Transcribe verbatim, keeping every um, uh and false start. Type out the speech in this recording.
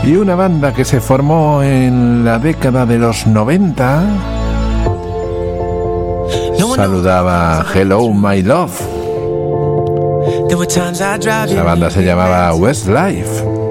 Y una banda que se formó en la década de los noventa saludaba Hello My Love. Esa banda se llamaba Westlife.